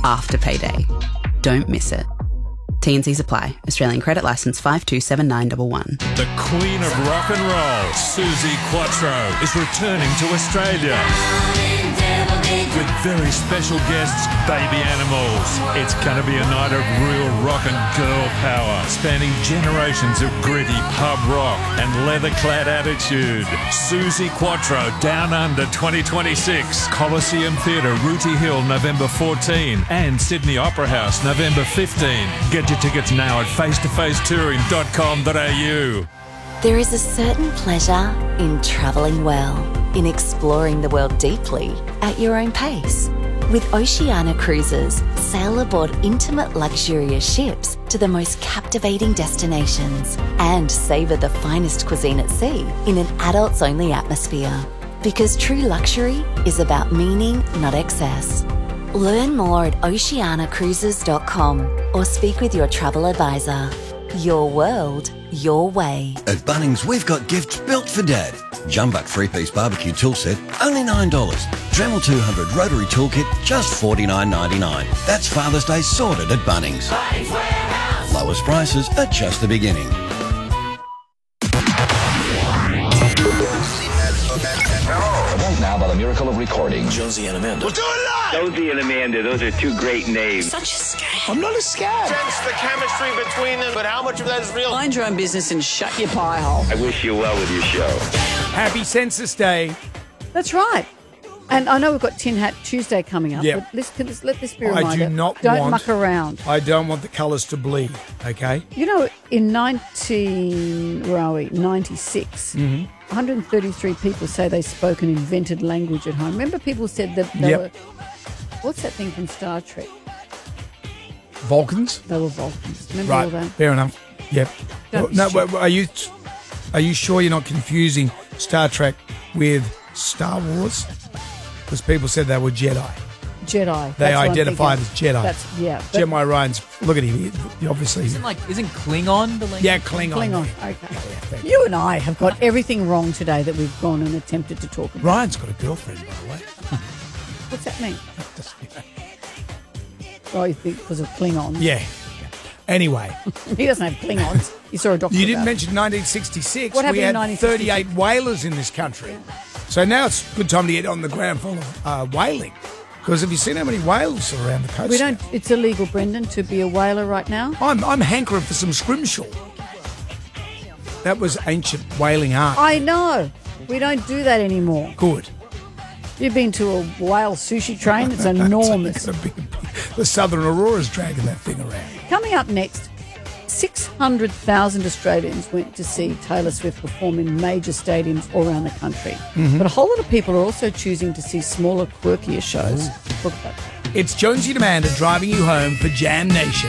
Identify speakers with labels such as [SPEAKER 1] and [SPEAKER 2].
[SPEAKER 1] after payday. Don't miss it. T&Cs apply. Australian credit licence 527911.
[SPEAKER 2] The Queen of Rock and Roll, Suzi Quatro, is returning to Australia with very special guests, Baby Animals. It's going to be a night of real rock and girl power, spanning generations of gritty pub rock and leather-clad attitude. Suzi Quatro, Down Under 2026, Coliseum Theatre, Rooty Hill, November 14, and Sydney Opera House, November 15. Get your tickets now at facetofacetouring.com.au.
[SPEAKER 3] There is a certain pleasure in travelling well, in exploring the world deeply at your own pace. With Oceania Cruises, sail aboard intimate, luxurious ships to the most captivating destinations and savour the finest cuisine at sea in an adults-only atmosphere. Because true luxury is about meaning, not excess. Learn more at oceanacruises.com or speak with your travel advisor. Your world, your way.
[SPEAKER 4] At Bunnings, we've got gifts built for Dad. Jumbuck 3-piece barbecue tool set, only $9. Dremel 200 rotary toolkit, just $49.99. That's Father's Day sorted at Bunnings.
[SPEAKER 5] Bunnings Warehouse.
[SPEAKER 4] Lowest prices are just the beginning.
[SPEAKER 6] Right now, by the miracle of recording,
[SPEAKER 7] Jonesy and Amanda.
[SPEAKER 8] We'll do it live!
[SPEAKER 9] Jonesy and Amanda, those are two great names.
[SPEAKER 7] Such a scam.
[SPEAKER 8] I'm not a scab. Sense the chemistry between them, but how much of that is real?
[SPEAKER 7] Mind your own business and shut your pie hole.
[SPEAKER 9] I wish you well with your show.
[SPEAKER 10] Happy Census Day.
[SPEAKER 11] That's right. And I know we've got Tin Hat Tuesday coming up,
[SPEAKER 10] Yep.
[SPEAKER 11] but let this be a reminder.
[SPEAKER 10] I do not
[SPEAKER 11] Don't
[SPEAKER 10] want,
[SPEAKER 11] muck around.
[SPEAKER 10] I don't want the colours to bleed, okay?
[SPEAKER 11] You know, in 96, 133 people say they spoke an invented language at home. Remember people said that they were... What's that thing from Star Trek?
[SPEAKER 10] Vulcans?
[SPEAKER 11] They were Vulcans. Remember
[SPEAKER 10] Right,
[SPEAKER 11] all that?
[SPEAKER 10] fair enough. Yep.
[SPEAKER 11] Don't be
[SPEAKER 10] No,
[SPEAKER 11] stupid.
[SPEAKER 10] are you sure you're not confusing Star Trek with Star Wars? Because people said they were Jedi.
[SPEAKER 11] Jedi.
[SPEAKER 10] They
[SPEAKER 11] That's what I'm
[SPEAKER 10] identified as
[SPEAKER 11] thinking.
[SPEAKER 10] Jedi.
[SPEAKER 11] That's, yeah.
[SPEAKER 10] Gemini Ryan's, look at him, he obviously.
[SPEAKER 12] Isn't Klingon the language?
[SPEAKER 10] Yeah, Klingon.
[SPEAKER 11] Klingon, okay. You and I have got everything wrong today that we've gone and attempted to talk about.
[SPEAKER 10] Ryan's got a girlfriend, by the way.
[SPEAKER 11] What's that mean? Oh, you think because of Klingons?
[SPEAKER 10] Yeah. Anyway.
[SPEAKER 11] He doesn't have Klingons. You saw a doctor.
[SPEAKER 10] You didn't
[SPEAKER 11] about it.
[SPEAKER 10] mention 1966.
[SPEAKER 11] What happened
[SPEAKER 10] we had
[SPEAKER 11] in 1966?
[SPEAKER 10] 38 whalers in this country. Yeah. So now it's a good time to get on the ground full of whaling. Because have you seen how many whales are around the coast?
[SPEAKER 11] We don't. It's illegal, Brendan, to be a whaler right now.
[SPEAKER 10] I'm hankering for some scrimshaw. That was ancient whaling art.
[SPEAKER 11] I know. We don't do that anymore.
[SPEAKER 10] Good.
[SPEAKER 11] You've been to a whale sushi train. It's enormous.
[SPEAKER 10] The Southern Aurora's dragging that thing around.
[SPEAKER 11] Coming up next, 600,000 Australians went to see Taylor Swift perform in major stadiums all around the country.
[SPEAKER 10] Mm-hmm.
[SPEAKER 11] But a whole lot of people are also choosing to see smaller, quirkier shows. Talk about that.
[SPEAKER 10] It's Jonesy and Amanda driving you home for Jam Nation.